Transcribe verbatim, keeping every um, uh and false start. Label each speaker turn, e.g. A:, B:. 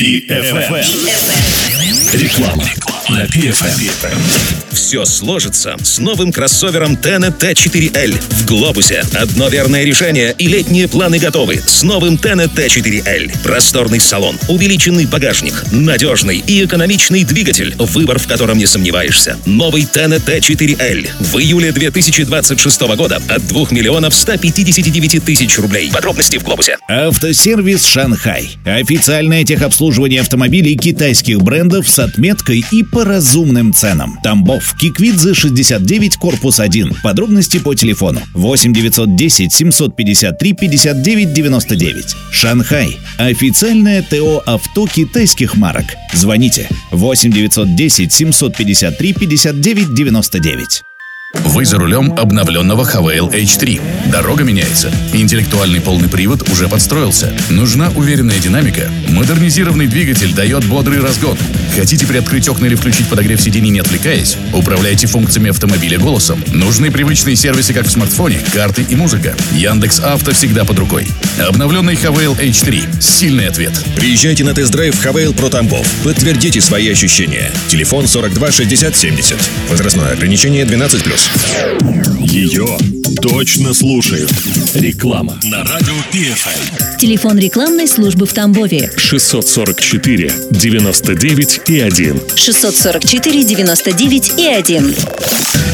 A: пи эф эм. Реклама на пи эф эм.
B: Все сложится с новым кроссовером Тена Т четыре эль в глобусе. Одно верное решение, и летние планы готовы. С новым Тена Т четыре эль. Просторный салон, увеличенный багажник, надежный и экономичный двигатель, выбор в котором не сомневаешься. Новый Тена Т четыре эль в июле две тысячи двадцать шестого года от двух миллионов ста пятидесяти девяти тысяч рублей. Подробности в глобусе.
C: Автосервис «Шанхай». Официальное техобслуживание автомобилей китайских брендов с отметкой и по разумным ценам. Тамбов, Киквидзе, шестьдесят девять, корпус один. Подробности по телефону восемь девятьсот десять семьсот пятьдесят три пятьдесят девять девяносто девять. «Шанхай» – официальное ТО авто китайских марок. Звоните восемь девятьсот десять семьсот пятьдесят три пятьдесят девять девяносто девять.
D: Вы за рулем обновленного Хавейл эйч три. Дорога меняется. Интеллектуальный полный привод уже подстроился. Нужна уверенная динамика? Модернизированный двигатель дает бодрый разгон. Хотите приоткрыть окна или включить подогрев сидений, не отвлекаясь? Управляйте функциями автомобиля голосом. Нужны привычные сервисы, как в смартфоне, карты и музыка. Яндекс.Авто всегда под рукой. Обновленный Хавейл эйч три. Сильный ответ.
B: Приезжайте на тест-драйв Хавейл Про Тамбов. Подтвердите свои ощущения. Телефон сорок два шестьдесят семьдесят. Возрастное ограничение двенадцать плюс.
A: Ее точно слушают. Реклама на радио пи эф эм.
E: Телефон рекламной службы в Тамбове
A: шестьсот сорок четыре девяносто девять и один.
E: шестьсот сорок четыре девяносто девять и один.